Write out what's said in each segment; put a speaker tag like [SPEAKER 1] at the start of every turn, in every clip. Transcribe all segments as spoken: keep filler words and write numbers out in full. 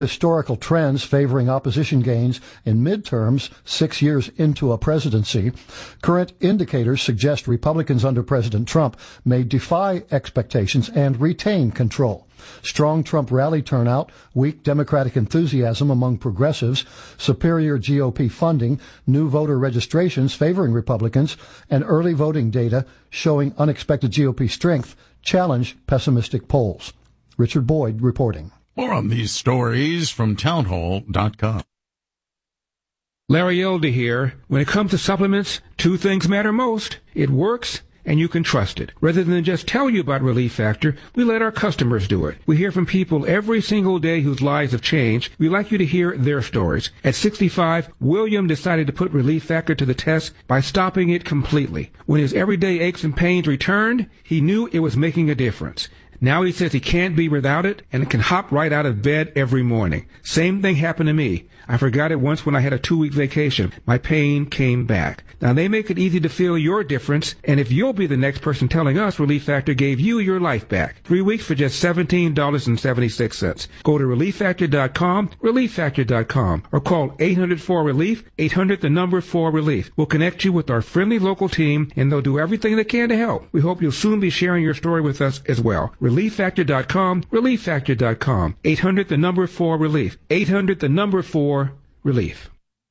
[SPEAKER 1] historical trends favoring opposition gains in midterms six years into a presidency. Current indicators suggest Republicans under President Trump may defy expectations and retain control. Strong Trump rally turnout, weak Democratic enthusiasm among progressives, superior G O P funding, new voter registrations favoring Republicans, and early voting data showing unexpected G O P strength challenge pessimistic polls. Richard Boyd reporting.
[SPEAKER 2] More on these stories from townhall dot com.
[SPEAKER 3] Larry Elder here. When it comes to supplements, two things matter most. It works, and you can trust it. Rather than just tell you about Relief Factor, we let our customers do it. We hear from people every single day whose lives have changed. We'd like you to hear their stories. At sixty-five, William decided to put Relief Factor to the test by stopping it completely. When his everyday aches and pains returned, he knew it was making a difference. Now he says he can't be without it and can hop right out of bed every morning. Same thing happened to me. I forgot it once when I had a two-week vacation. My pain came back. Now, they make it easy to feel your difference, and if you'll be the next person telling us Relief Factor gave you your life back. Three weeks for just seventeen dollars and seventy-six cents. Go to relief factor dot com, relief factor dot com, or call eight hundred four relief, eight hundred the number four relief. We'll connect you with our friendly local team, and they'll do everything they can to help. We hope you'll soon be sharing your story with us as well. relief factor dot com, relief factor dot com, eight hundred the number four relief, eight hundred the number four relief.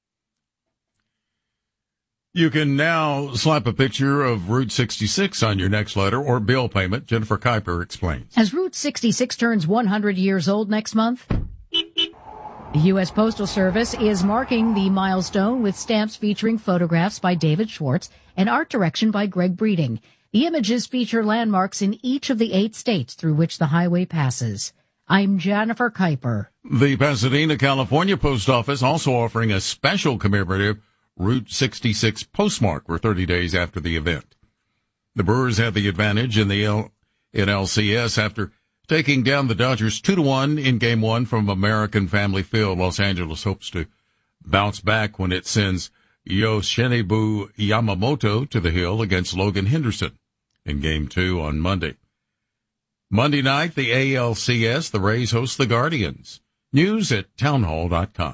[SPEAKER 2] You can now slap a picture of Route sixty-six on your next letter or bill payment. Jennifer Kuiper explains.
[SPEAKER 4] As Route sixty-six turns one hundred years old next month, the U S Postal Service is marking the milestone with stamps featuring photographs by David Schwartz and art direction by Greg Breeding. The images feature landmarks in each of the eight states through which the highway passes. I'm Jennifer Kuiper.
[SPEAKER 2] The Pasadena, California Post Office also offering a special commemorative Route sixty-six postmark for thirty days after the event. The Brewers have the advantage in the L- in L C S after taking down the Dodgers two to one in Game one from American Family Field. Los Angeles hopes to bounce back when it sends Yoshinobu Yamamoto to the hill against Logan Henderson in Game two on Monday. Monday night, the A L C S, the Rays host the Guardians. News at townhall dot com.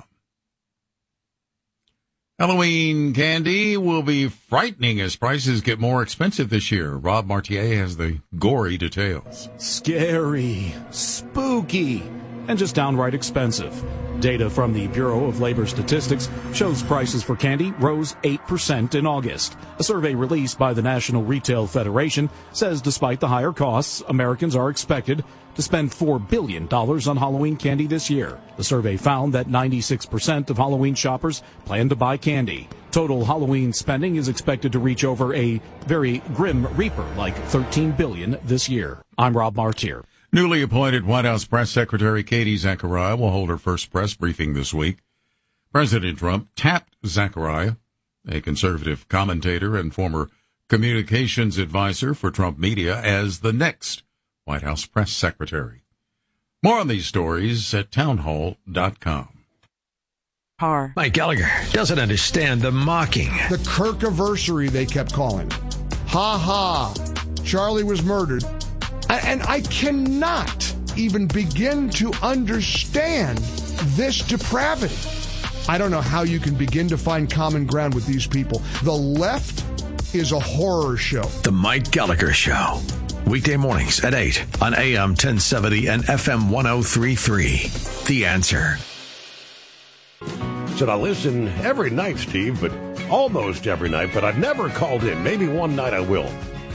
[SPEAKER 2] Halloween candy will be frightening as prices get more expensive this year. Rob Martier has the gory details.
[SPEAKER 5] Scary, spooky, and just downright expensive. Data from the Bureau of Labor Statistics shows prices for candy rose eight percent in August. A survey released by the National Retail Federation says despite the higher costs, Americans are expected to spend four billion dollars on Halloween candy this year. The survey found that ninety-six percent of Halloween shoppers plan to buy candy. Total Halloween spending is expected to reach over a very grim reaper like thirteen billion dollars this year. I'm Rob Martier.
[SPEAKER 2] Newly appointed White House Press Secretary Katie Zachariah will hold her first press briefing this week. President Trump tapped Zachariah, a conservative commentator and former communications advisor for Trump Media, as the next White House Press Secretary. More on these stories at townhall dot com.
[SPEAKER 6] Mike Gallagher doesn't understand the mocking.
[SPEAKER 7] The Kirkiversary, they kept calling. Ha ha. Charlie was murdered. And I cannot even begin to understand this depravity. I don't know how you can begin to find common ground with these people. The left is a horror show.
[SPEAKER 6] The Mike Gallagher Show. Weekday mornings at eight on A M ten seventy and F M ten thirty-three. The Answer.
[SPEAKER 8] Said I listen every night, Steve, but almost every night, but I've never called in. Maybe one night I will.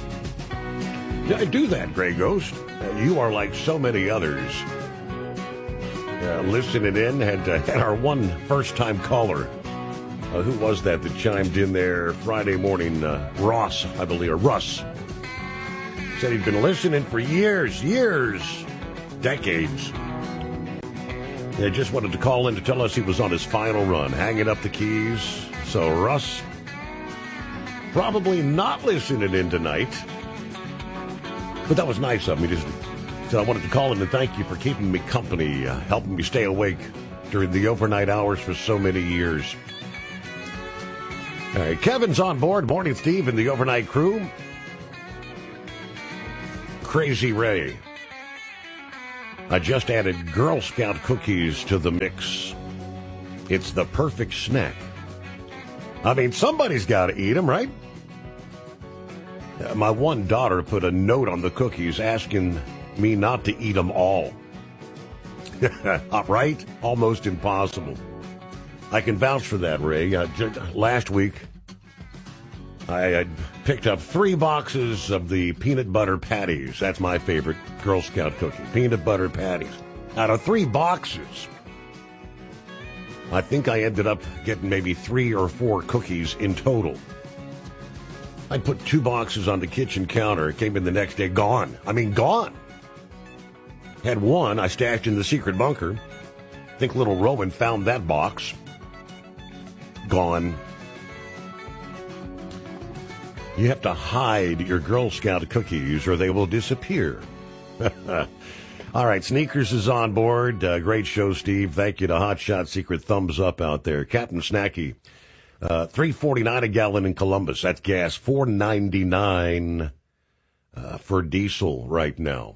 [SPEAKER 8] I do that, Gray Ghost. You are like so many others. Uh, listening in, had, uh, had our one first-time caller. Uh, who was that that chimed in there Friday morning? Uh, Ross, I believe, or Russ. Said he'd been listening for years, years, decades. He just wanted to call in to tell us he was on his final run, hanging up the keys. So, Russ, probably not listening in tonight. But that was nice of me. Just, so I wanted to call in and thank you for keeping me company, uh, helping me stay awake during the overnight hours for so many years. All right, Kevin's on board. Morning, Steve, and the overnight crew. Crazy Ray. I just added Girl Scout cookies to the mix. It's the perfect snack. I mean, somebody's got to eat them, right? Uh, my one daughter put a note on the cookies asking me not to eat them all. Right? Almost impossible. I can vouch for that, Ray. Uh, j- last week, I had picked up three boxes of the peanut butter patties. That's my favorite Girl Scout cookie. Peanut butter patties. Out of three boxes, I think I ended up getting maybe three or four cookies in total. I put two boxes on the kitchen counter. It came in the next day, gone. I mean, gone. Had one I stashed in the secret bunker. I think little Rowan found that box. Gone. You have to hide your Girl Scout cookies or they will disappear. All right, Sneakers is on board. Uh, great show, Steve. Thank you to Hot Shot Secret Thumbs Up out there. Captain Snacky, uh, three forty-nine a gallon in Columbus. That's gas. four ninety-nine uh, for diesel right now.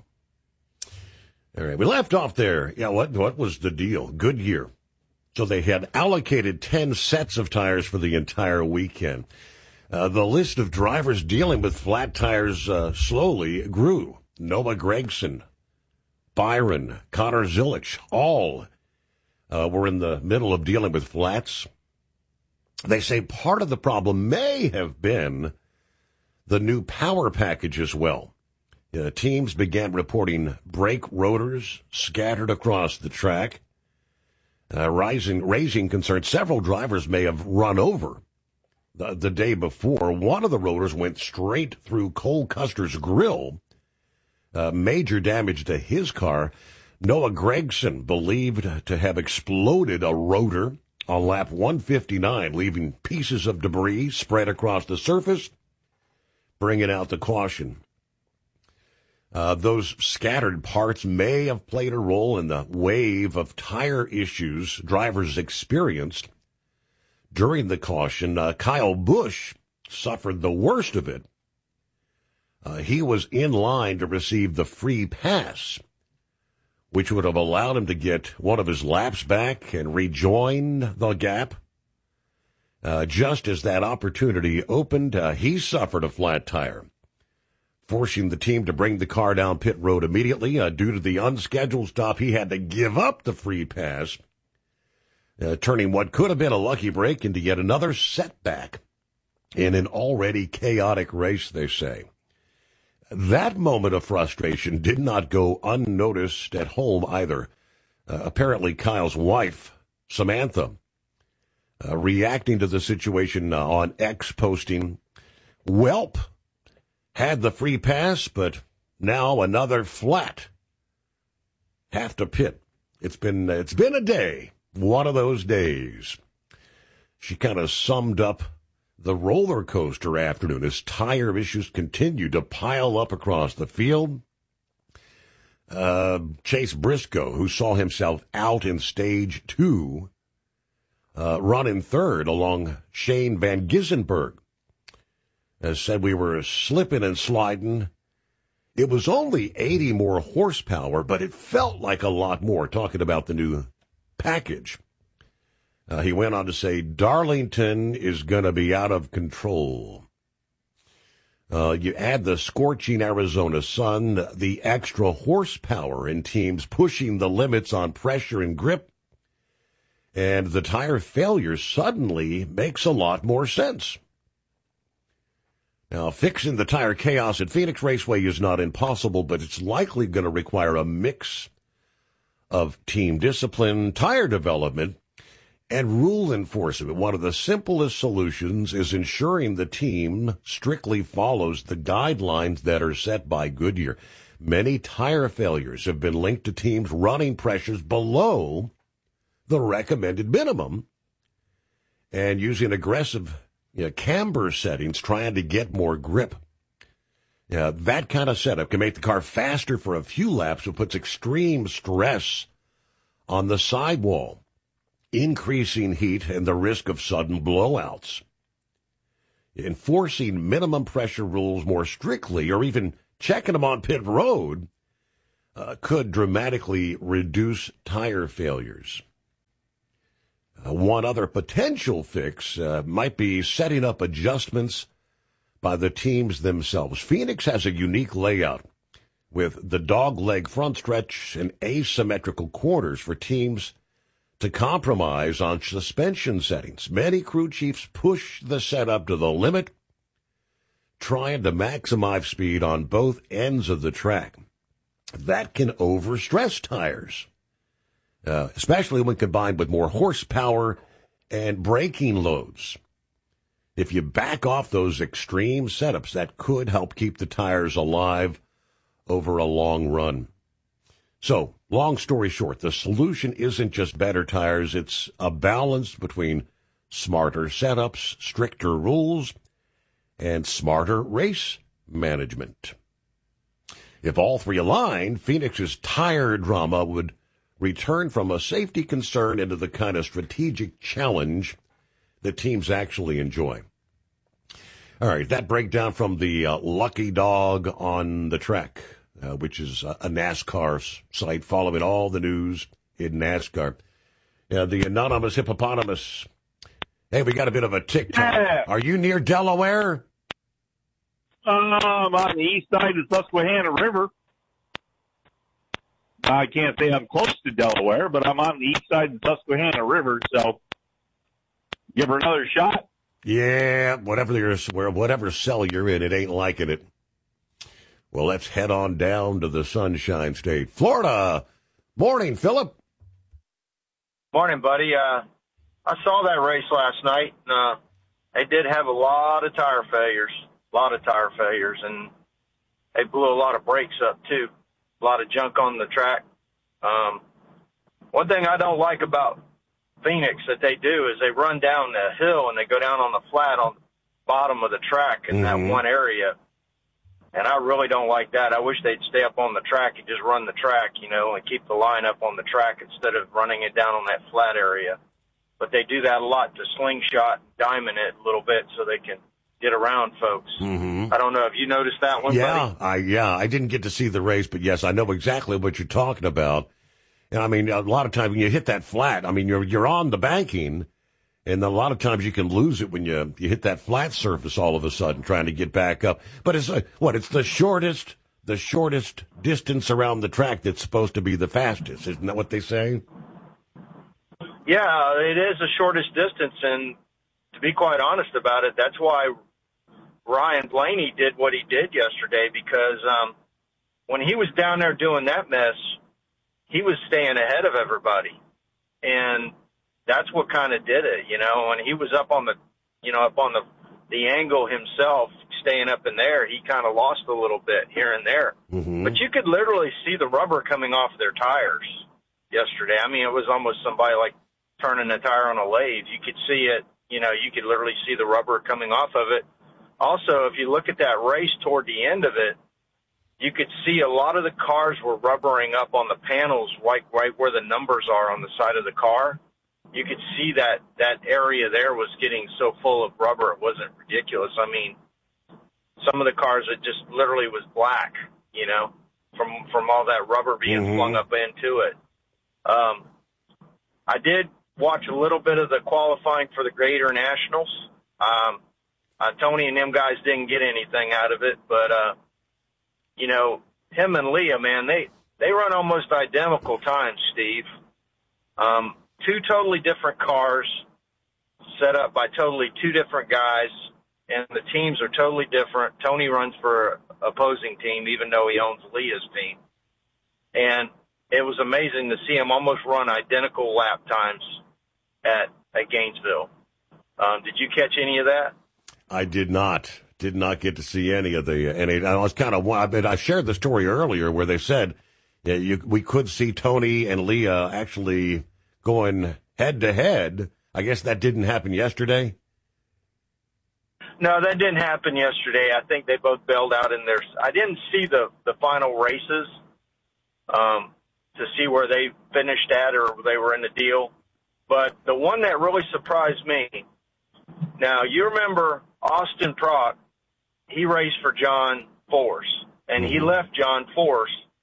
[SPEAKER 8] All right, we left off there. Yeah, what what was the deal? Goodyear. So they had allocated ten sets of tires for the entire weekend. Uh, the list of drivers dealing with flat tires uh, slowly grew. Noah Gragson, Byron, Connor Zilich, all uh, were in the middle of dealing with flats. They say part of the problem may have been the new power package as well. Uh, teams began reporting brake rotors scattered across the track, uh, rising, raising concern. Several drivers may have run over the, the day before. One of the rotors went straight through Cole Custer's grill, uh, major damage to his car. Noah Gragson believed to have exploded a rotor on lap one fifty-nine, leaving pieces of debris spread across the surface, bringing out the caution. Uh, those scattered parts may have played a role in the wave of tire issues drivers experienced during the caution. Uh, Kyle Busch suffered the worst of it. Uh, he was in line to receive the free pass, which would have allowed him to get one of his laps back and rejoin the gap. Uh, just as that opportunity opened, uh, he suffered a flat tire, forcing the team to bring the car down pit road immediately. Uh, due to the unscheduled stop, he had to give up the free pass, uh, turning what could have been a lucky break into yet another setback in an already chaotic race, they say. That moment of frustration did not go unnoticed at home either. Uh, apparently, Kyle's wife, Samantha, uh, reacting to the situation uh, on X, posting, "Welp, had the free pass, but now another flat. Have to pit. It's been it's been a day, one of those days." She kind of summed up the roller coaster afternoon as tire issues continued to pile up across the field. Uh, Chase Briscoe, who saw himself out in stage two, uh, running third along Shane Van Gissenberg, as said we were slipping and sliding. It was only eighty more horsepower, but it felt like a lot more, talking about the new package. Uh, he went on to say, Darlington is going to be out of control. Uh, you add the scorching Arizona sun, the extra horsepower in teams pushing the limits on pressure and grip, and the tire failure suddenly makes a lot more sense. Now, fixing the tire chaos at Phoenix Raceway is not impossible, but it's likely going to require a mix of team discipline, tire development, and rule enforcement. One of the simplest solutions is ensuring the team strictly follows the guidelines that are set by Goodyear. Many tire failures have been linked to teams running pressures below the recommended minimum and using aggressive you know, camber settings, trying to get more grip. Yeah, that kind of setup can make the car faster for a few laps. It puts extreme stress on the sidewall, increasing heat and the risk of sudden blowouts. Enforcing minimum pressure rules more strictly, or even checking them on pit road, uh, could dramatically reduce tire failures. Uh, one other potential fix uh, might be setting up adjustments by the teams themselves. Phoenix has a unique layout with the dogleg front stretch and asymmetrical corners for teams to compromise on suspension settings. Many crew chiefs push the setup to the limit, trying to maximize speed on both ends of the track. That can overstress tires, uh, especially when combined with more horsepower and braking loads. If you back off those extreme setups, that could help keep the tires alive over a long run. So, long story short, the solution isn't just better tires, it's a balance between smarter setups, stricter rules, and smarter race management. If all three aligned, Phoenix's tire drama would return from a safety concern into the kind of strategic challenge that teams actually enjoy. All right, that breakdown from the uh, Lucky Dog on the Track, uh, which is a, a NASCAR site following all the news in NASCAR. Uh, the Anonymous Hippopotamus. Hey, we got a bit of a TikTok.
[SPEAKER 9] Yeah.
[SPEAKER 8] Are you near Delaware?
[SPEAKER 9] Um, on the east side of the Susquehanna River. I can't say I'm close to Delaware, but I'm on the east side of the Susquehanna River, so give her another shot.
[SPEAKER 8] Yeah, whatever you're, where whatever cell you're in, it ain't liking it. Well, let's head on down to the Sunshine State, Florida. Morning, Philip.
[SPEAKER 10] Morning, buddy. Uh, I saw that race last night. And, uh, they did have a lot of tire failures, a lot of tire failures, and they blew a lot of brakes up too. A lot of junk on the track. Um, one thing I don't like about Phoenix that they do is they run down the hill and they go down on the flat on the bottom of the track in
[SPEAKER 8] Mm-hmm.
[SPEAKER 10] that one area. And I really don't like that. I wish they'd stay up on the track and just run the track, you know, and keep the line up on the track instead of running it down on that flat area. But they do that a lot to slingshot, diamond it a little bit so they can get around folks.
[SPEAKER 8] Mm-hmm.
[SPEAKER 10] I don't know if you noticed that one,
[SPEAKER 8] Yeah,
[SPEAKER 10] buddy.
[SPEAKER 8] I yeah, I didn't get to see the race, but yes, I know exactly what you're talking about. And I mean, a lot of times when you hit that flat, I mean, you're you're on the banking, and a lot of times you can lose it when you you hit that flat surface all of a sudden, trying to get back up. But it's uh, what? It's the shortest, the shortest distance around the track that's supposed to be the fastest. Isn't that what they say?
[SPEAKER 10] Yeah, it is the shortest distance, and to be quite honest about it, that's why Ryan Blaney did what he did yesterday, because um, when he was down there doing that mess, he was staying ahead of everybody, and that's what kind of did it, you know. When he was up on the, you know, up on the the angle himself, staying up in there, he kind of lost a little bit here and there.
[SPEAKER 8] Mm-hmm.
[SPEAKER 10] But you could literally see the rubber coming off their tires yesterday. I mean, it was almost somebody like turning a tire on a lathe. You could see it, you know, you could literally see the rubber coming off of it. Also, if you look at that race toward the end of it, you could see a lot of the cars were rubbering up on the panels right, right where the numbers are on the side of the car. You could see that that area there was getting so full of rubber, it wasn't ridiculous. I mean, some of the cars, it just literally was black, you know, from from all that rubber being
[SPEAKER 8] Mm-hmm.
[SPEAKER 10] flung up into it. Um, I did watch a little bit of the qualifying for the Gator Nationals. Um, uh, Tony and them guys didn't get anything out of it, but, uh, you know, him and Leah, man, they, they run almost identical times, Steve. Um, two totally different cars set up by totally two different guys, and the teams are totally different. Tony runs for an opposing team, even though he owns Leah's team. And it was amazing to see him almost run identical lap times at, at Gainesville. Um, did you catch any of that?
[SPEAKER 8] I did not. Did not get to see any of the any. I was kind of. I mean, I shared the story earlier where they said yeah, you, we could see Tony and Leah actually going head to head. I guess that didn't happen yesterday.
[SPEAKER 10] No, that didn't happen yesterday. I think they both bailed out in their. I didn't see the the final races um, to see where they finished at or they were in the deal. But the one that really surprised me. Now you remember Austin Prock. He raced for John Force, and he left John Force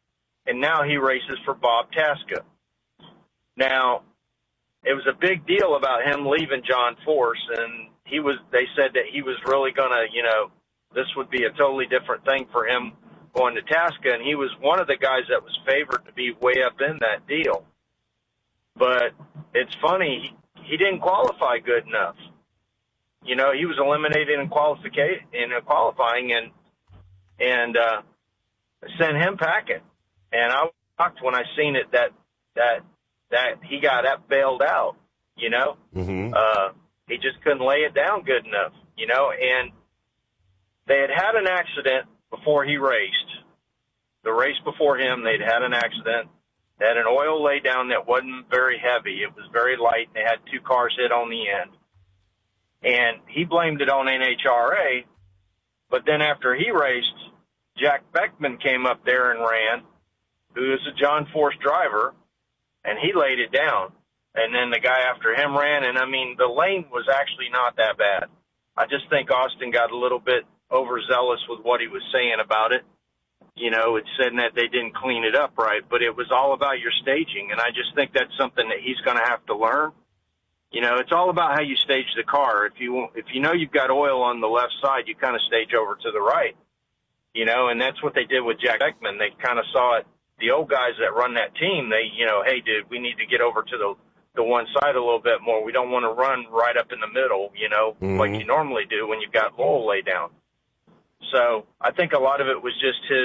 [SPEAKER 10] and now he races for Bob Tasca. Now, it was a big deal about him leaving John Force, and he was. They said that he was really going to, you know, this would be a totally different thing for him going to Tasca, and he was one of the guys that was favored to be way up in that deal. But it's funny, he, he didn't qualify good enough. You know, he was eliminated in qualification in qualifying, and and uh, sent him packing. And I was shocked when I seen it that that that he got up bailed out. You know,
[SPEAKER 8] mm-hmm.
[SPEAKER 10] uh, he just couldn't lay it down good enough. You know, and they had had an accident before he raced. The race before him, they'd had an accident. They had an oil laydown that wasn't very heavy. It was very light. They had two cars hit on the end. And he blamed it on N H R A. But then after he raced, Jack Beckman came up there and ran, who is a John Force driver, and he laid it down. And then the guy after him ran, and, I mean, the lane was actually not that bad. I just think Austin got a little bit overzealous with what he was saying about it. You know, it said that they didn't clean it up right, but it was all about your staging, and I just think that's something that he's going to have to learn. You know, it's all about how you stage the car. If you if you know you've got oil on the left side, you kind of stage over to the right. You know, and that's what they did with Jack Beckman. They kind of saw it. The old guys that run that team, they, you know, hey, dude, we need to get over to the the one side a little bit more. We don't want to run right up in the middle, you know, mm-hmm. like you normally do when you've got oil laid down. So I think a lot of it was just his,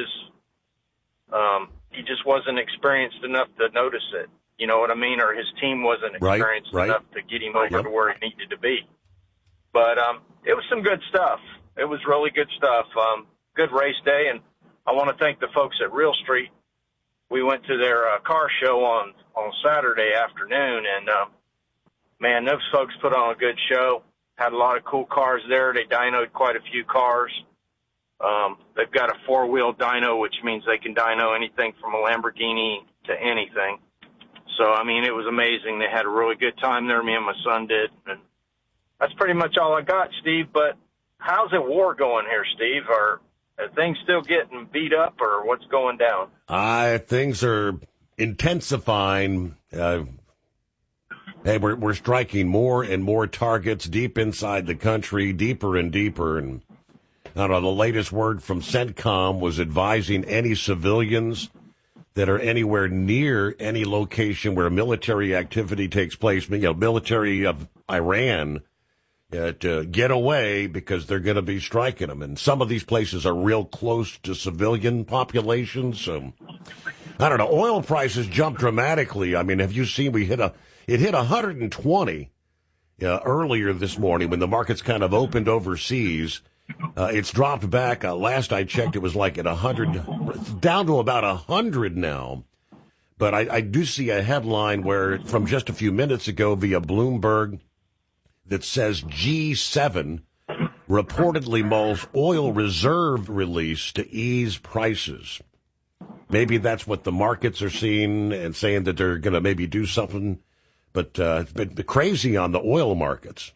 [SPEAKER 10] um, he just wasn't experienced enough to notice it. You know what I mean? Or his team wasn't experienced
[SPEAKER 8] right, right.
[SPEAKER 10] enough to get him over
[SPEAKER 8] yep.
[SPEAKER 10] to where he needed to be. But um, it was some good stuff. It was really good stuff. Um, good race day, and I want to thank the folks at Real Street. We went to their uh, car show on, on Saturday afternoon, and, uh, man, those folks put on a good show. Had a lot of cool cars there. They dynoed quite a few cars. Um, they've got a four-wheel dyno, which means they can dyno anything from a Lamborghini to anything. So, I mean, it was amazing. They had a really good time there. Me and my son did. And that's pretty much all I got, Steve. But how's the war going here, Steve? Are, are things still getting beat up, or what's going down?
[SPEAKER 8] Uh, things are intensifying. Uh, hey, we're, we're striking more and more targets deep inside the country, deeper and deeper. And I don't know, the latest word from CENTCOM was advising any civilians that are anywhere near any location where military activity takes place, you know, military of Iran, uh, to get away because they're going to be striking them. And some of these places are real close to civilian populations. So, I don't know, oil prices jumped dramatically. I mean, have you seen, we hit a, it hit one hundred twenty uh, earlier this morning when the markets kind of opened overseas. Uh, it's dropped back. Uh, last I checked, it was like at one hundred, down to about one hundred now. But I, I do see a headline where, from just a few minutes ago via Bloomberg, that says G seven reportedly mulls oil reserve release to ease prices. Maybe that's what the markets are seeing and saying that they're going to maybe do something. But uh, it's been crazy on the oil markets.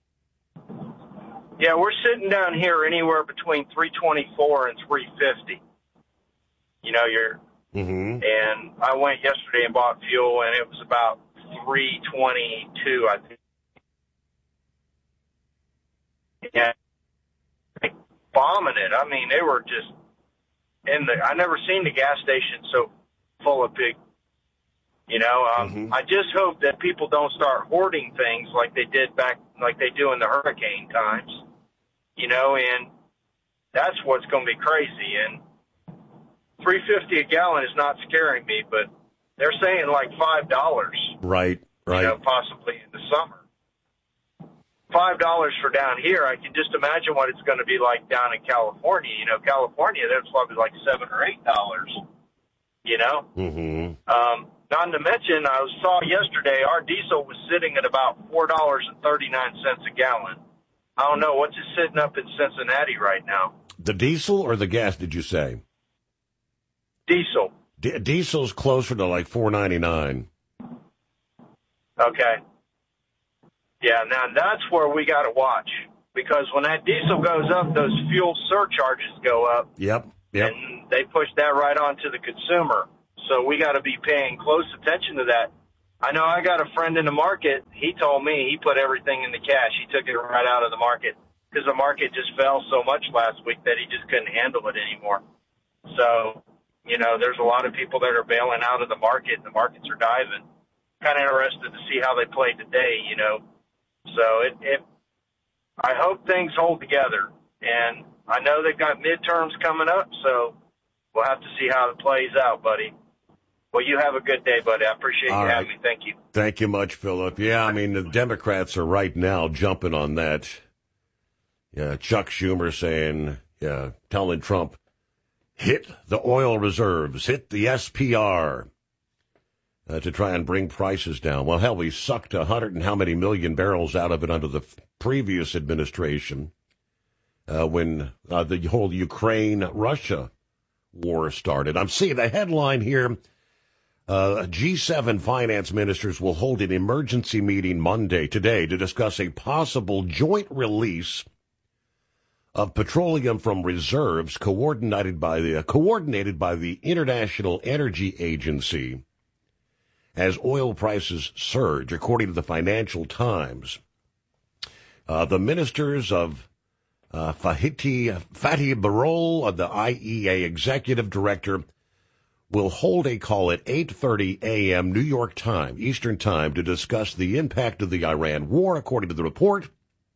[SPEAKER 10] Yeah, we're sitting down here anywhere between three twenty-four and three fifty. You know, you're,
[SPEAKER 8] mm-hmm.
[SPEAKER 10] and I went yesterday and bought fuel, and it was about three twenty-two, I think. Yeah, bombing it. I mean, they were just in the. I never seen the gas station so full of pig. You know, um,
[SPEAKER 8] mm-hmm.
[SPEAKER 10] I just hope that people don't start hoarding things like they did back, like they do in the hurricane times. You know, and that's what's going to be crazy. And three fifty a gallon is not scaring me, but they're saying like five dollars.
[SPEAKER 8] Right, right.
[SPEAKER 10] You know, possibly in the summer. Five dollars for down here. I can just imagine what it's going to be like down in California. You know, California, that's probably like seven or eight dollars. You know.
[SPEAKER 8] Mm-hmm.
[SPEAKER 10] Um, not to mention, I saw yesterday our diesel was sitting at about four dollars and thirty nine cents a gallon. I don't know what's it sitting up in Cincinnati right now.
[SPEAKER 8] The diesel or the gas? Did you say
[SPEAKER 10] diesel?
[SPEAKER 8] D- diesel's closer to like four ninety nine.
[SPEAKER 10] Okay. Yeah, now that's where we got to watch, because when that diesel goes up, those fuel surcharges go up.
[SPEAKER 8] Yep, yep.
[SPEAKER 10] And they push that right on to the consumer. So we got to be paying close attention to that. I know I got a friend in the market. He told me he put everything in the cash. He took it right out of the market because the market just fell so much last week that he just couldn't handle it anymore. So, you know, there's a lot of people that are bailing out of the market, and the markets are diving. Kind of interested to see how they play today, you know. So it, it, I hope things hold together. And I know they've got midterms coming up, so we'll have to see how it plays out, buddy. Well, you have a good day, buddy. I appreciate
[SPEAKER 8] All
[SPEAKER 10] you
[SPEAKER 8] right.
[SPEAKER 10] having me. Thank you.
[SPEAKER 8] Thank you much, Philip. Yeah, I mean, the Democrats are right now jumping on that. Yeah, Chuck Schumer saying, yeah, telling Trump, hit the oil reserves, hit the S P R uh, to try and bring prices down. Well, hell, we sucked a hundred and how many million barrels out of it under the f- previous administration uh, when uh, the whole Ukraine-Russia war started. I'm seeing the headline here. Uh, G seven finance ministers will hold an emergency meeting Monday, today, to discuss a possible joint release of petroleum from reserves coordinated by the uh, coordinated by the International Energy Agency as oil prices surge, according to the Financial Times. Uh, the ministers of uh, Fatih Fatih Birol, of the I E A executive director, will hold a call at eight thirty a.m. New York time, Eastern Time, to discuss the impact of the Iran war, according to the report.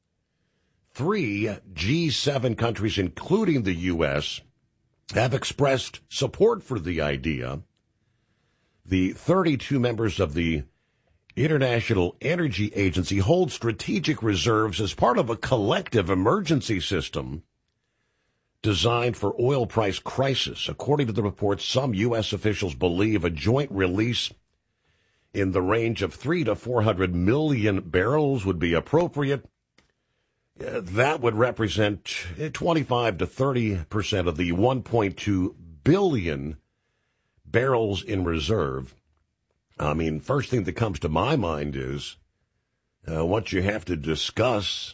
[SPEAKER 8] Three G seven countries, including the U S, have expressed support for the idea. The thirty-two members of the International Energy Agency hold strategic reserves as part of a collective emergency system designed for oil price crisis. According to the report, some U S officials believe a joint release in the range of three to four hundred million barrels would be appropriate. Uh, that would represent twenty-five to thirty percent of the one point two billion barrels in reserve. I mean, first thing that comes to my mind is uh, what you have to discuss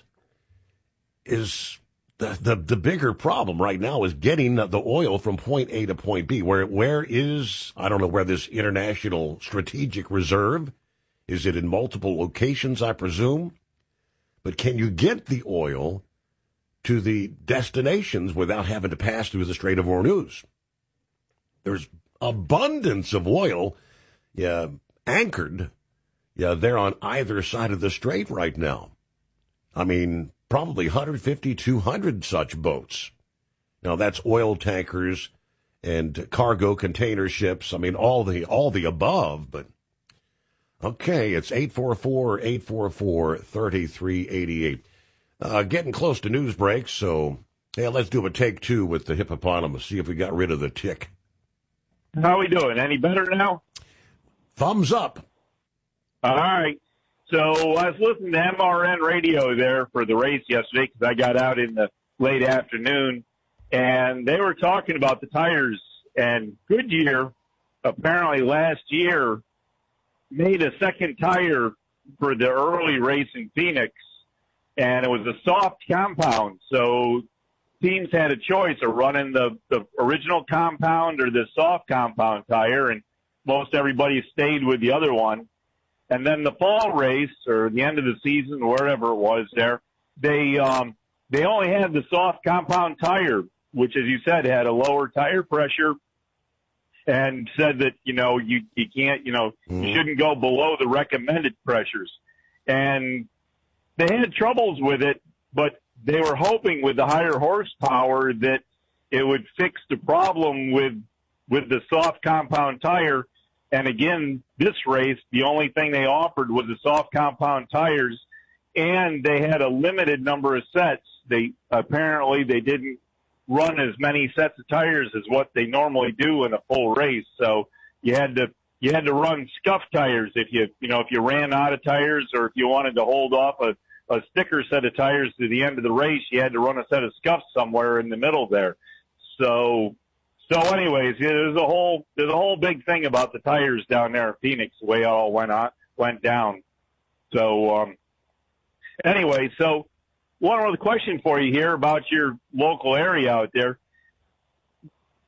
[SPEAKER 8] is The, the the bigger problem right now is getting the oil from point A to point B. Where where is, I don't know where this international strategic reserve, is it in multiple locations, I presume? But can you get the oil to the destinations without having to pass through the Strait of Hormuz? There's abundance of oil yeah, anchored yeah, there on either side of the strait right now. I mean, probably one hundred fifty, two hundred such boats. Now, that's oil tankers and cargo container ships. I mean, all the all the above. But, okay, it's eight four four, eight four four, three three eight eight. Uh, getting close to news breaks, so yeah, let's do a take two with the hippopotamus, see if we got rid of the tick.
[SPEAKER 9] How we doing? Any better now?
[SPEAKER 8] Thumbs up.
[SPEAKER 9] All right. So I was listening to M R N radio there for the race yesterday because I got out in the late afternoon, and they were talking about the tires. And Goodyear, apparently last year, made a second tire for the early race in Phoenix, and it was a soft compound. So teams had a choice of running the, the original compound or the soft compound tire, and most everybody stayed with the other one. And then the fall race, or the end of the season, wherever it was there, they um, they only had the soft compound tire, which, as you said, had a lower tire pressure, and said that, you know, you, you can't, you know, mm-hmm. you shouldn't go below the recommended pressures. And they had troubles with it, but they were hoping with the higher horsepower that it would fix the problem with with the soft compound tire. And again, this race, the only thing they offered was the soft compound tires, and they had a limited number of sets. They apparently they didn't run as many sets of tires as what they normally do in a full race. So you had to you had to run scuff tires if you you know if you ran out of tires, or if you wanted to hold off a, a sticker set of tires to the end of the race, you had to run a set of scuffs somewhere in the middle there. So. So, anyways, yeah, there's a whole there's a whole big thing about the tires down there in Phoenix, the way it all went on went down. So, um, anyway, so one other question for you here about your local area out there.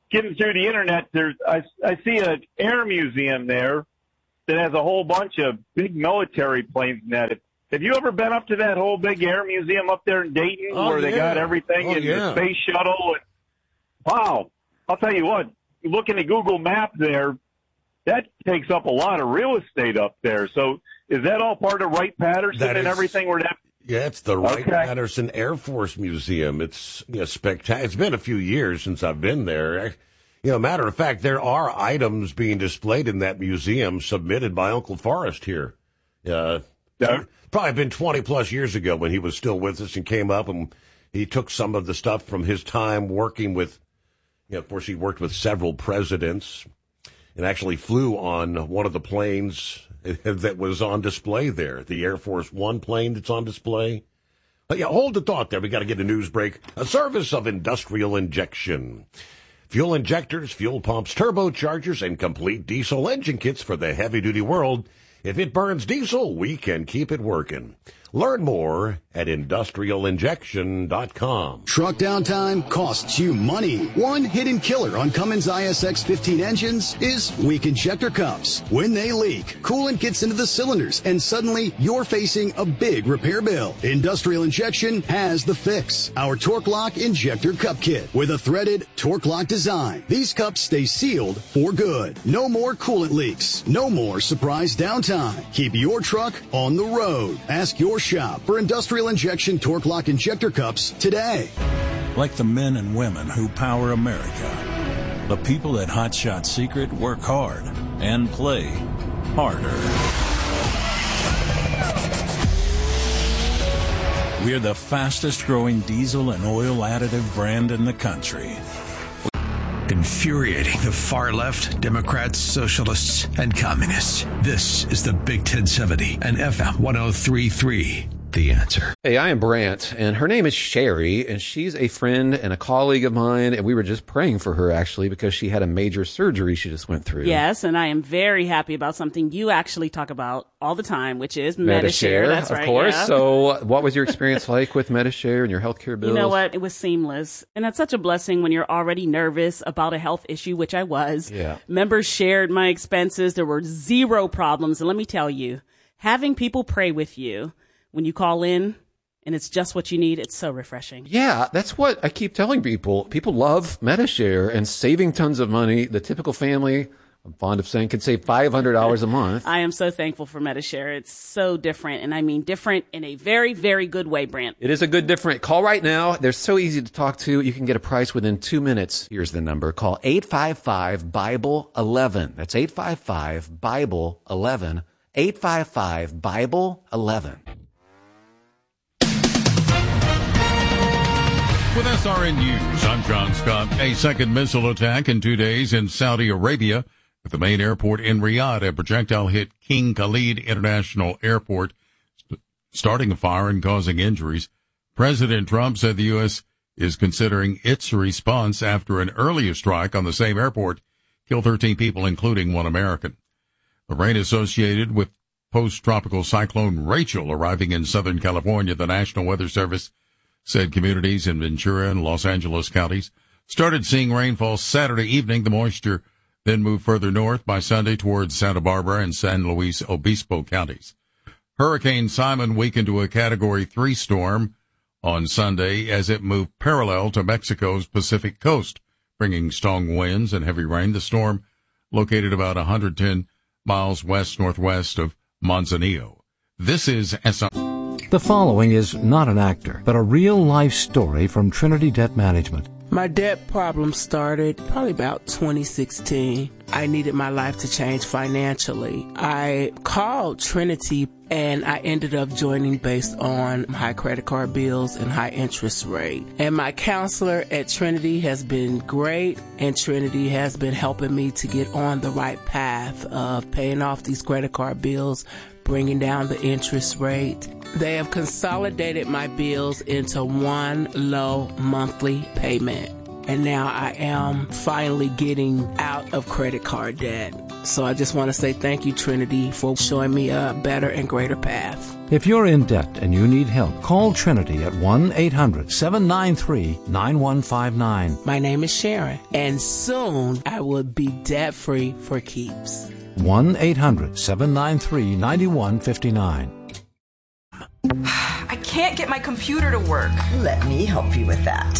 [SPEAKER 9] getting through the internet, there's I, I see an air museum there that has a whole bunch of big military planes in that. Have you ever been up to that whole big air museum up there in Dayton
[SPEAKER 8] oh,
[SPEAKER 9] where
[SPEAKER 8] yeah.
[SPEAKER 9] they got everything
[SPEAKER 8] oh,
[SPEAKER 9] in
[SPEAKER 8] yeah.
[SPEAKER 9] the space shuttle? And, wow. I'll tell you what, looking at Google Maps there, that takes up a lot of real estate up there. So is that all part of Wright-Patterson
[SPEAKER 8] That
[SPEAKER 9] and
[SPEAKER 8] is-
[SPEAKER 9] everything? Where that?
[SPEAKER 8] Yeah, it's the
[SPEAKER 9] Okay.
[SPEAKER 8] Wright-Patterson Air Force Museum. It's you know, spectacular. It's been a few years since I've been there. You know, matter of fact, there are items being displayed in that museum submitted by Uncle Forrest here. Uh,
[SPEAKER 9] Yeah.
[SPEAKER 8] Probably been twenty plus years ago when he was still with us and came up and he took some of the stuff from his time working with, you know, of course, he worked with several presidents and actually flew on one of the planes that was on display there, the Air Force One plane that's on display. But yeah, hold the thought there. We got to get a news break. A service of Industrial Injection. Fuel injectors, fuel pumps, turbochargers, and complete diesel engine kits for the heavy-duty world. If it burns diesel, we can keep it working. Learn more at industrial injection dot com.
[SPEAKER 11] Truck downtime costs you money. One hidden killer on Cummins I S X fifteen engines is weak injector cups. When they leak, coolant gets into the cylinders, and suddenly you're facing a big repair bill. Industrial Injection has the fix. Our Torque Lock Injector Cup Kit with a threaded Torque Lock design. These cups stay sealed for good. No more coolant leaks. No more surprise downtime. Keep your truck on the road. Ask your shop for Industrial Injection Torque Lock Injector Cups today.
[SPEAKER 12] Like the men and women who power America, the people at Hot Shot Secret work hard and play harder. We're the fastest growing diesel and oil additive brand in the country.
[SPEAKER 6] Infuriating the far left, Democrats, socialists, and communists. This is the Big ten seventy and F M one oh three point three. The Answer.
[SPEAKER 13] Hey, I am Brant, and her name is Sherry, and she's a friend and a colleague of mine, and we were just praying for her, actually, because she had a major surgery she just went through.
[SPEAKER 14] Yes, and I am very happy about something you actually talk about all the time, which is Medi-Share.
[SPEAKER 13] Medi-Share,
[SPEAKER 14] That's
[SPEAKER 13] of
[SPEAKER 14] right,
[SPEAKER 13] course.
[SPEAKER 14] yeah.
[SPEAKER 13] So what was your experience like with Medi-Share and your healthcare bills?
[SPEAKER 14] You know what? It was seamless. And that's such a blessing when you're already nervous about a health issue, which I was.
[SPEAKER 13] Yeah.
[SPEAKER 14] Members shared my expenses. There were zero problems. And let me tell you, having people pray with you when you call in, and it's just what you need, it's so refreshing.
[SPEAKER 13] Yeah, that's what I keep telling people. People love Medi-Share and saving tons of money. The typical family, I'm fond of saying, can save five hundred dollars a month.
[SPEAKER 14] I am so thankful for Medi-Share. It's so different, and I mean different in a very, very good way, Brant.
[SPEAKER 13] It is a good different. Call right now. They're so easy to talk to. You can get a price within two minutes. Here's the number. Call eight five five, Bible eleven. That's eight five five, Bible eleven. eight five five, Bible eleven.
[SPEAKER 2] With S R N News, I'm John Scott. A second missile attack in two days in Saudi Arabia at the main airport in Riyadh. A projectile hit King Khalid International Airport, st- starting a fire and causing injuries. President Trump said the U S is considering its response after an earlier strike on the same airport killed thirteen people, including one American. The rain associated with post-tropical cyclone Rachel arriving in Southern California, the National Weather Service said communities in Ventura and Los Angeles counties started seeing rainfall Saturday evening. The moisture then moved further north by Sunday towards Santa Barbara and San Luis Obispo counties. Hurricane Simon weakened to a Category three storm on Sunday as it moved parallel to Mexico's Pacific coast, bringing strong winds and heavy rain. The storm, located about one hundred ten miles west-northwest of Manzanillo. This is S R.
[SPEAKER 15] The following is not an actor, but a real-life story from Trinity Debt Management.
[SPEAKER 16] My debt problem started probably about twenty sixteen. I needed my life to change financially. I called Trinity and I ended up joining based on high credit card bills and high interest rate. And my counselor at Trinity has been great, and Trinity has been helping me to get on the right path of paying off these credit card bills, bringing down the interest rate. They have consolidated my bills into one low monthly payment. And now I am finally getting out of credit card debt. So I just want to say thank you, Trinity, for showing me a better and greater path.
[SPEAKER 15] If you're in debt and you need help, call Trinity at one eight hundred seven nine three nine one five nine.
[SPEAKER 16] My name is Sharon, and soon I will be debt-free for keeps.
[SPEAKER 15] one eight hundred seven nine three nine one five nine.
[SPEAKER 17] I can't get my computer to work.
[SPEAKER 18] Let me help you with that.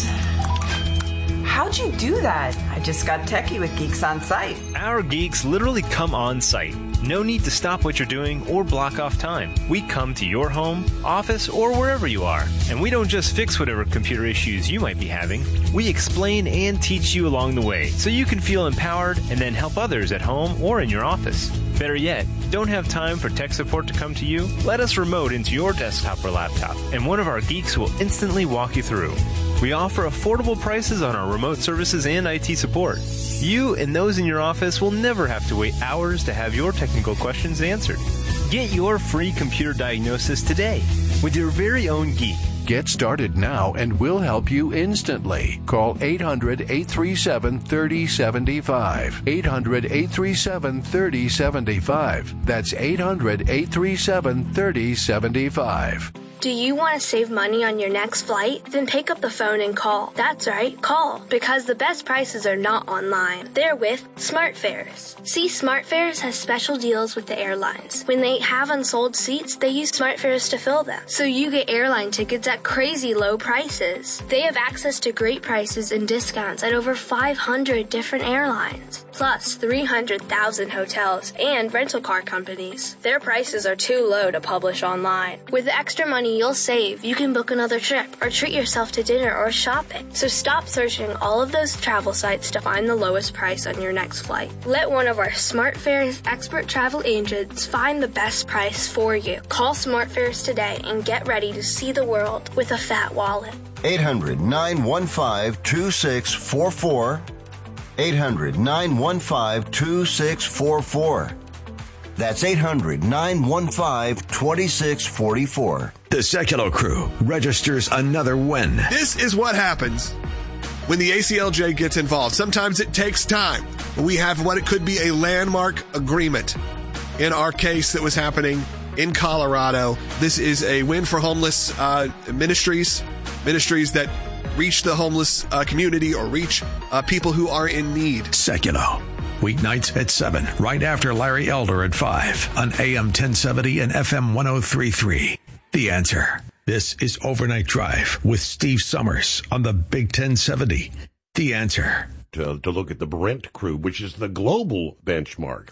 [SPEAKER 17] How'd you do that?
[SPEAKER 18] I just got techie with Geeks On Site.
[SPEAKER 19] Our geeks literally come on site. No need to stop what you're doing or block off time. We come to your home, office, or wherever you are. And we don't just fix whatever computer issues you might be having. We explain and teach you along the way so you can feel empowered and then help others at home or in your office. Better yet, don't have time for tech support to come to you? Let us remote into your desktop or laptop, and one of our geeks will instantly walk you through. We offer affordable prices on our remote services and I T support. You and those in your office will never have to wait hours to have your technical questions answered. Get your free computer diagnosis today with your very own geek.
[SPEAKER 20] Get started now and we'll help you instantly. Call eight hundred eight three seven three zero seven five. eight hundred eight three seven three zero seven five. That's eight hundred eight three seven three zero seven five.
[SPEAKER 21] Do you want to save money on your next flight? Then pick up the phone and call. That's right, call. Because the best prices are not online. They're with SmartFares. See, SmartFares has special deals with the airlines. When they have unsold seats, they use SmartFares to fill them. So you get airline tickets at crazy low prices. They have access to great prices and discounts at over five hundred different airlines. Plus three hundred thousand hotels and rental car companies. Their prices are too low to publish online. With the extra money you'll save, you can book another trip or treat yourself to dinner or shopping. So stop searching all of those travel sites to find the lowest price on your next flight. Let one of our SmartFares expert travel agents find the best price for you. Call SmartFares today and get ready to see the world with a fat wallet.
[SPEAKER 22] eight hundred nine one five two six four four. eight hundred nine one five two six four four. That's eight hundred nine one five two six four four.
[SPEAKER 6] The Sekulow crew registers another win.
[SPEAKER 23] This is what happens when the A C L J gets involved. Sometimes it takes time. We have what it could be a landmark agreement. In our case that was happening in Colorado, this is a win for homeless uh, ministries, ministries that reach the homeless uh, community or reach uh, people who are in need.
[SPEAKER 6] Sekulow. Weeknights at seven, right after Larry Elder at five on A M ten seventy and F M ten thirty-three. The Answer. This is Overnight Drive with Steve Summers on the Big ten seventy. The Answer.
[SPEAKER 8] To, to look at the Brent crude, which is the global benchmark.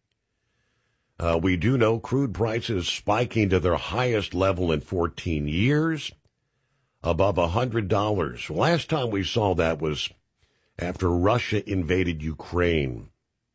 [SPEAKER 8] Uh, we do know crude prices spiking to their highest level in fourteen years, above one hundred dollars. Last time we saw that was after Russia invaded Ukraine.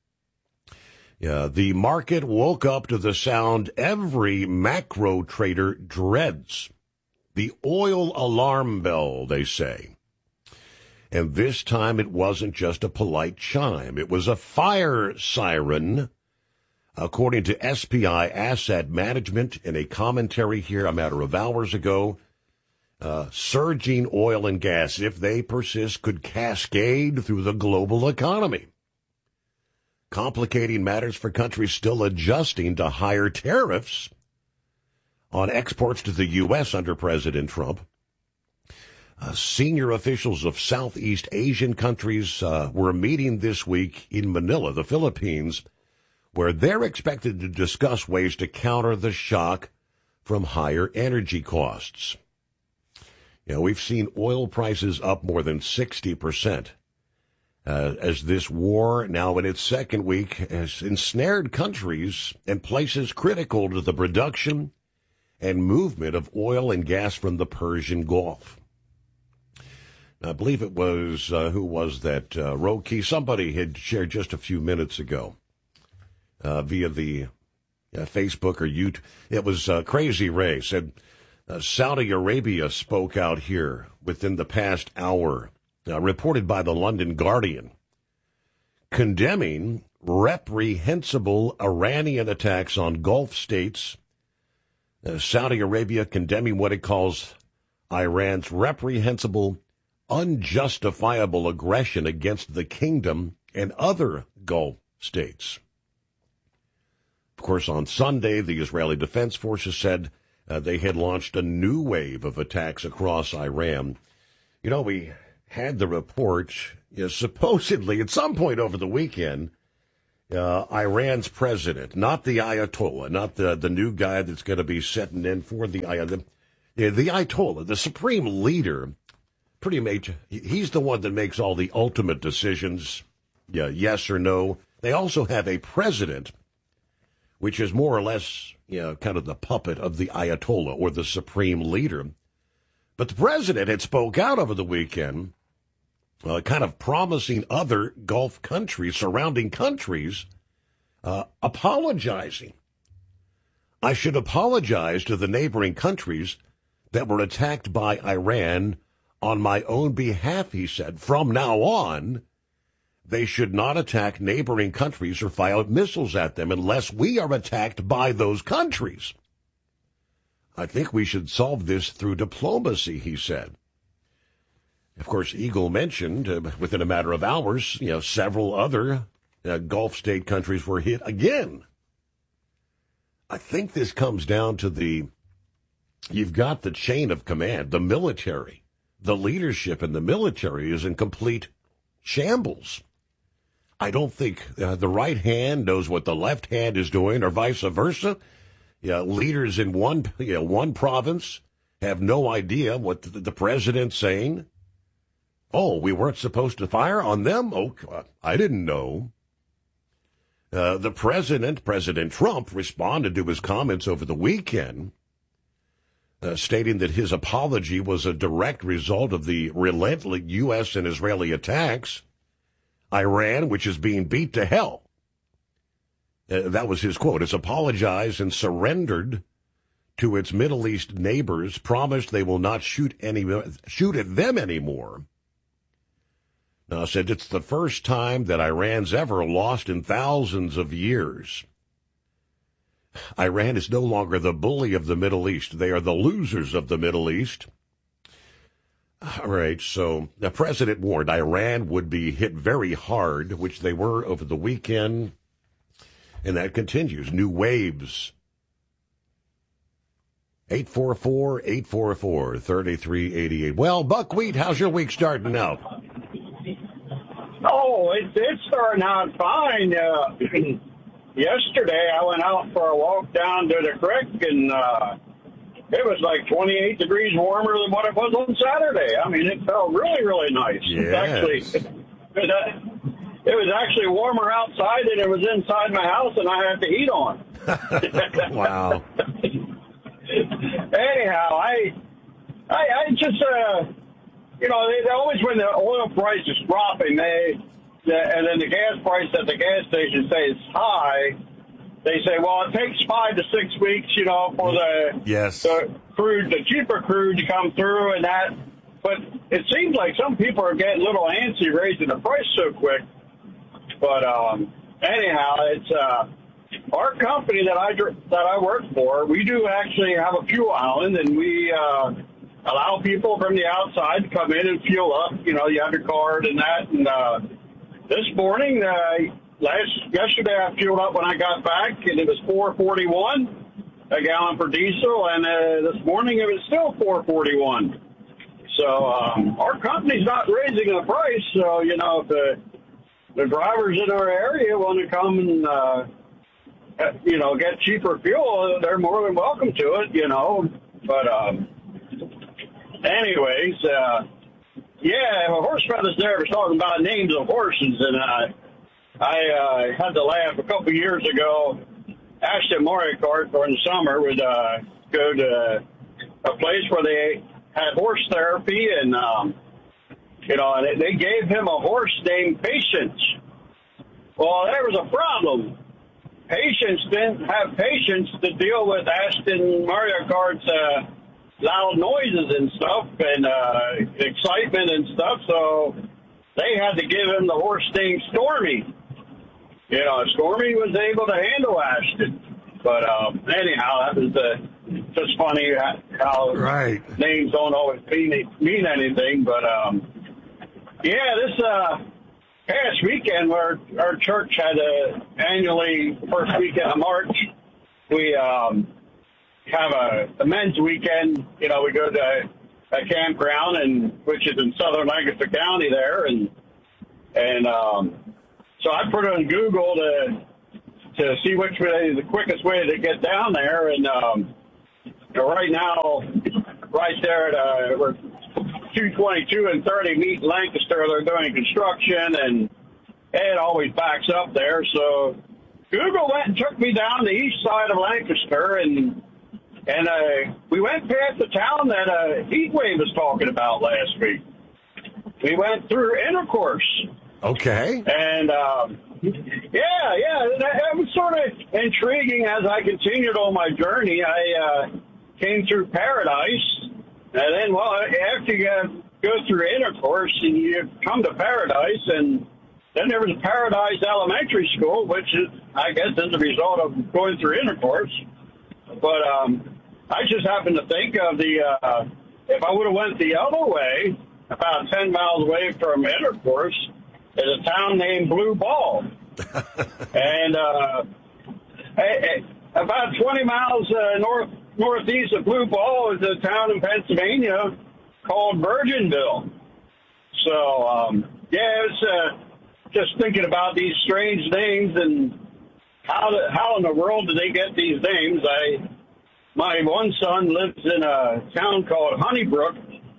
[SPEAKER 8] Yeah, the market woke up to the sound every macro trader dreads. The oil alarm bell, they say. And this time it wasn't just a polite chime. It was a fire siren, according to S P I Asset Management in a commentary here a matter of hours ago. Uh, surging oil and gas, if they persist, could cascade through the global economy, complicating matters for countries still adjusting to higher tariffs on exports to the U S under President Trump. Uh, senior officials of Southeast Asian countries uh, were meeting this week in Manila, the Philippines, where they're expected to discuss ways to counter the shock from higher energy costs. You know, we've seen oil prices up more than sixty percent. Uh, as this war, now in its second week, has ensnared countries and places critical to the production and movement of oil and gas from the Persian Gulf. I believe it was, uh, who was that, uh, Roki? Somebody had shared just a few minutes ago uh, via the uh, Facebook or YouTube. It was uh, Crazy Ray said uh, Saudi Arabia spoke out here within the past hour. Uh, reported by the London Guardian, condemning reprehensible Iranian attacks on Gulf states. Uh, Saudi Arabia condemning what it calls Iran's reprehensible, unjustifiable aggression against the kingdom and other Gulf states. Of course, on Sunday, the Israeli Defense Forces said uh, they had launched a new wave of attacks across Iran. You know, we had the report, you know, supposedly at some point over the weekend, uh, Iran's president, not the Ayatollah, not the, the new guy that's going to be setting in for the Ayatollah, the, the Ayatollah, the supreme leader, pretty major. He's the one that makes all the ultimate decisions, yeah, yes or no. They also have a president, which is more or less, you know, kind of the puppet of the Ayatollah or the supreme leader. But the president had spoke out over the weekend, uh, kind of promising other Gulf countries, surrounding countries, uh, apologizing. I should apologize to the neighboring countries that were attacked by Iran on my own behalf, he said. From now on, they should not attack neighboring countries or fire missiles at them unless we are attacked by those countries. I think we should solve this through diplomacy, he said. Of course, Eagle mentioned uh, within a matter of hours, you know, several other uh, Gulf state countries were hit again. I think this comes down to the, you've got the chain of command, the military. The leadership in the military is in complete shambles. I don't think uh, the right hand knows what the left hand is doing, or vice versa. Yeah, leaders in one, you know, one province have no idea what the, the president's saying. Oh, we weren't supposed to fire on them? Oh, I didn't know. Uh, the president, President Trump, responded to his comments over the weekend, uh, stating that his apology was a direct result of the relentless U S and Israeli attacks. Iran, which is being beat to hell. Uh, that was his quote. It's apologized and surrendered to its Middle East neighbors, promised they will not shoot any shoot at them anymore. Now, said it's the first time that Iran's ever lost in thousands of years. Iran is no longer the bully of the Middle East. They are the losers of the Middle East. All right, so the president warned Iran would be hit very hard, which they were over the weekend, and that continues. New waves. eight four four, eight four four, three three eight eight. Well, Buckwheat, how's your week starting out?
[SPEAKER 1] Oh, it's, it's starting out fine. Uh, yesterday, I went out for a walk down to the creek, and uh, it was like twenty-eight degrees warmer than what it was on Saturday. I mean, it felt really, really nice.
[SPEAKER 8] Yes.
[SPEAKER 1] It's actually, it, it was actually warmer outside than it was inside my house, and I had the heat on.
[SPEAKER 8] Wow.
[SPEAKER 1] Anyhow, I, I, I just, uh, you know, they, they always, when the oil price is dropping, they, the, and then the gas price at the gas station stays high, they say, well, it takes five to six weeks, you know, for the,
[SPEAKER 8] yes.
[SPEAKER 1] the crude, the cheaper crude to come through and that. But it seems like some people are getting a little antsy raising the price so quick. But um, anyhow, it's uh, our company that I that I work for. We do actually have a fuel island, and we uh, allow people from the outside to come in and fuel up. You know, you have your card and that. And uh, this morning, uh, last yesterday, I fueled up when I got back, and it was four forty-one a gallon for diesel, and uh, this morning it was still four forty-one. So um, our company's not raising the price. So you know, if the the drivers in our area want to come and uh, you know get cheaper fuel, they're more than welcome to it. You know, but um, anyways, uh, yeah, Horse Feathers there was talking about names of horses, and I I uh, had to laugh a couple of years ago. Ashton Mario Kart during the summer would uh, go to a place where they had horse therapy, and um, you know, they, they gave him a horse named Patience. Well, there was a problem. Patience didn't have patience to deal with Ashton Mario Kart's uh, loud noises and stuff, and uh, excitement and stuff. So they had to give him the horse named Stormy. You know, Stormy was able to handle Ashton. But um, anyhow, that was uh, just funny how
[SPEAKER 8] right.
[SPEAKER 1] names don't always mean, mean anything. But, um, yeah, this uh, past weekend, our our church had a annually first weekend of March. We um, have a, a men's weekend. You know, we go to a campground, and which is in southern Lancaster County there, and and um, so I put it on Google to to see which way the quickest way to get down there, and um, right now, right there at uh, we're two twenty-two and thirty meet in Lancaster. They're doing construction, and it always backs up there. So Google went and took me down the east side of Lancaster, and and uh, we went past the town that uh, Heatwave was talking about last week. We went through Intercourse.
[SPEAKER 8] Okay.
[SPEAKER 1] And, um, yeah, yeah, that, that was sort of intriguing as I continued on my journey. I uh, came through Paradise, and then, well, after you go through Intercourse, and you come to Paradise, and then there was Paradise Elementary School, which is, I guess, is a result of going through Intercourse. But um, I just happened to think of the, uh, if I would have went the other way, about ten miles away from Intercourse, is a town named Blue Ball. and uh, about twenty miles uh, north northeast of Blue Ball is a town in Pennsylvania called Virginville. So, um, yeah, it's uh, just thinking about these strange names and how to, how in the world do they get these names. I my one son lives in a town called Honeybrook,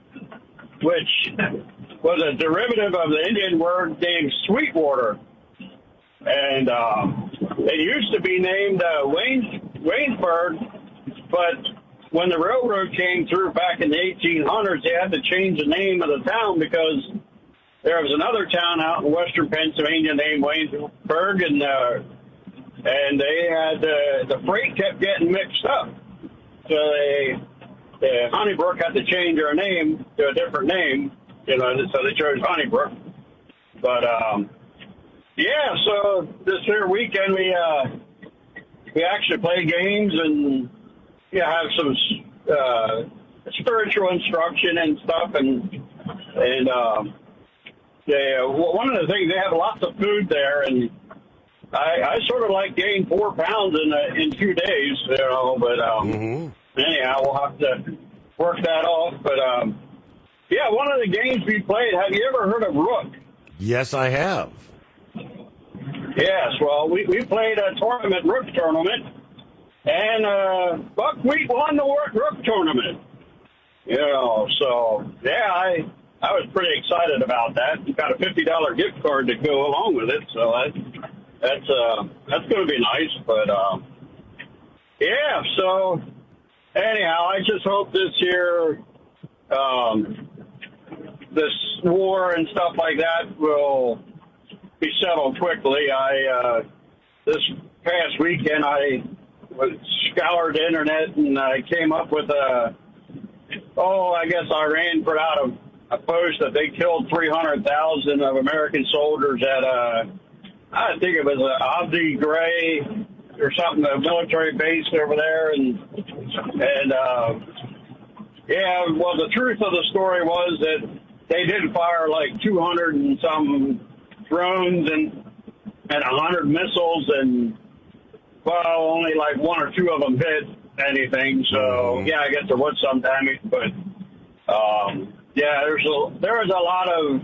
[SPEAKER 1] which was a derivative of the Indian word named Sweetwater. And uh, it used to be named uh, Wayne, Waynesburg, but when the railroad came through back in the eighteen hundreds, they had to change the name of the town because there was another town out in western Pennsylvania named Waynesburg, and uh, and they had uh, the freight kept getting mixed up. So they, the Honeybrook had to change their name to a different name. You know, so they chose Honeybrook. But, um, yeah, so this here weekend we uh, we actually play games and yeah, have some uh, spiritual instruction and stuff. And, and um, they, uh, one of the things, they have lots of food there. And I, I sort of like gained four pounds in uh, in two days, you know. But um, mm-hmm. anyhow, we'll have to work that off. But, um, yeah, one of the games we played, have you ever heard of Rook?
[SPEAKER 8] Yes, I have.
[SPEAKER 1] Yes, well, we, we played a tournament, Rook tournament, and uh, Buckwheat won the Rook tournament. You know, so, yeah, I I was pretty excited about that. We got a fifty dollars gift card to go along with it, so that, that's, uh, that's going to be nice. But, uh, yeah, so, anyhow, I just hope this year... Um, this war and stuff like that will be settled quickly. I uh, this past weekend I scoured the internet and I came up with a oh I guess Iran put out a, a post that they killed three hundred thousand of American soldiers at uh I think it was a Abu Ghraib or something, a military base over there, and and uh, yeah, well the truth of the story was that they did fire like two hundred and some drones and and one hundred missiles, and, well, only like one or two of them hit anything. So, yeah, I guess there was some damage. But, um, yeah, there's a, there is a lot of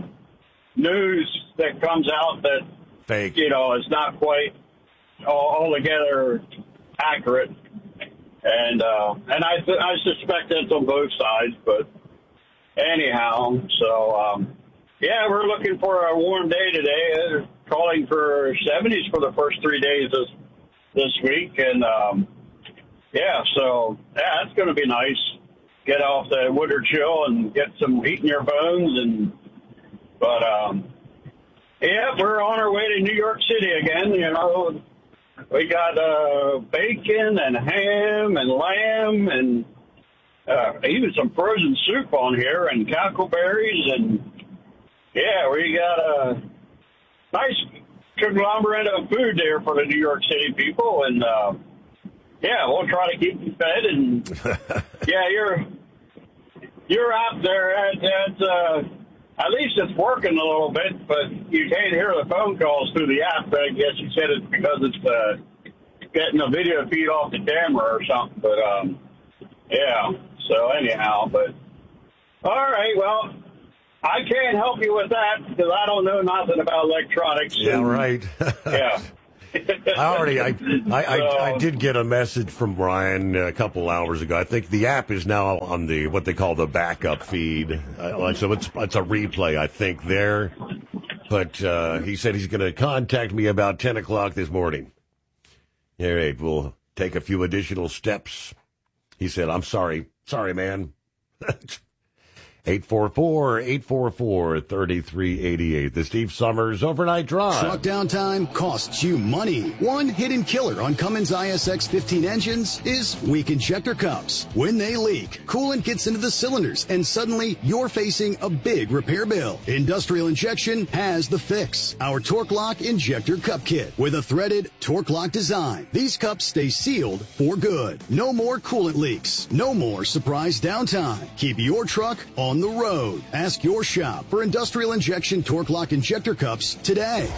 [SPEAKER 1] news that comes out that,
[SPEAKER 8] Fake.
[SPEAKER 1] you know, is not quite all, altogether accurate. And, uh, and I, th- I suspect it's on both sides, but... Anyhow, so, um, yeah, we're looking for a warm day today. They're calling for seventies for the first three days this, this week. And, um, yeah, so, yeah, it's going to be nice. Get off the winter chill and get some heat in your bones. And, but, um, yeah, we're on our way to New York City again. You know, we got uh, bacon and ham and lamb and Uh, even some frozen soup on here and cackleberries, and yeah, we got a nice conglomerate of food there for the New York City people, and uh, yeah, we'll try to keep them fed. And yeah, you're you're out there at, at uh, at least it's working a little bit, but you can't hear the phone calls through the app. I guess you said it's because it's uh, getting a video feed off the camera or something. But, um, yeah, so anyhow, but all right, well, I can't help you with that because I don't know nothing about electronics.
[SPEAKER 8] Yeah,
[SPEAKER 1] and,
[SPEAKER 8] right.
[SPEAKER 1] yeah.
[SPEAKER 8] I already, I, I, I, I did get a message from Brian a couple hours ago. I think the app is now on the what they call the backup feed, uh, so it's it's a replay. I think there, but uh, he said he's going to contact me about ten o'clock this morning. All right, we'll take a few additional steps. He said, "I'm sorry, sorry, man." eight four four, eight four four, three three eight eight. The Steve Summers Overnight Drive.
[SPEAKER 11] Truck downtime costs you money. One hidden killer on Cummins I S X fifteen engines is weak injector cups. When they leak, coolant gets into the cylinders, and suddenly you're facing a big repair bill. Industrial Injection has the fix. Our Torque Lock Injector Cup Kit with a threaded Torque Lock design. These cups stay sealed for good. No more coolant leaks. No more surprise downtime. Keep your truck on the road. Ask your shop for Industrial Injection Torque Lock Injector Cups today.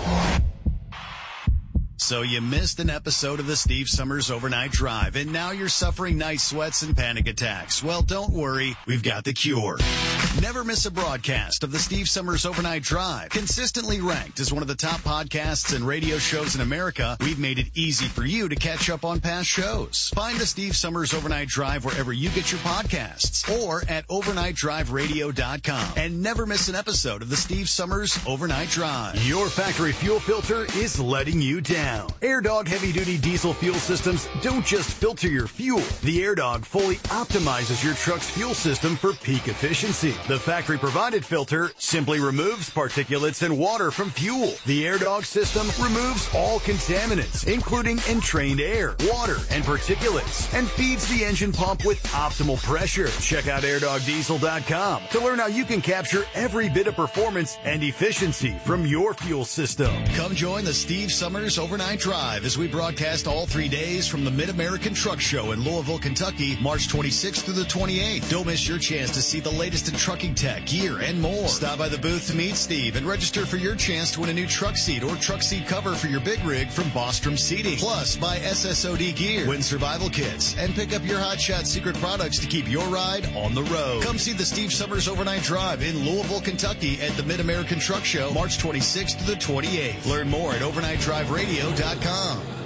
[SPEAKER 3] So you missed an episode of the Steve Summers Overnight Drive, and now you're suffering night sweats and panic attacks. Well, don't worry. We've got the cure. Never miss a broadcast of the Steve Summers Overnight Drive. Consistently ranked as one of the top podcasts and radio shows in America, we've made it easy for you to catch up on past shows. Find the Steve Summers Overnight Drive wherever you get your podcasts or at overnight drive radio dot com. And never miss an episode of the Steve Summers Overnight Drive.
[SPEAKER 4] Your factory fuel filter is letting you down. AirDog heavy-duty diesel fuel systems don't just filter your fuel. The AirDog fully optimizes your truck's fuel system for peak efficiency. The factory-provided filter simply removes particulates and water from fuel. The AirDog system removes all contaminants, including entrained air, water, and particulates, and feeds the engine pump with optimal pressure. Check out air dog diesel dot com to learn how you can capture every bit of performance and efficiency from your fuel system.
[SPEAKER 3] Come join the Steve Summers Overnight Drive as we broadcast all three days from the Mid-American Truck Show in Louisville, Kentucky, March twenty-sixth through the twenty-eighth. Don't miss your chance to see the latest in trucking tech, gear, and more. Stop by the booth to meet Steve and register for your chance to win a new truck seat or truck seat cover for your big rig from Bostrom Seating. Plus, buy S S O D gear, win survival kits, and pick up your Hot Shot secret products to keep your ride on the road. Come see the Steve Summers Overnight Drive in Louisville, Kentucky at the Mid-American Truck Show, March twenty-sixth to the twenty-eighth. Learn more at overnight drive radio dot com.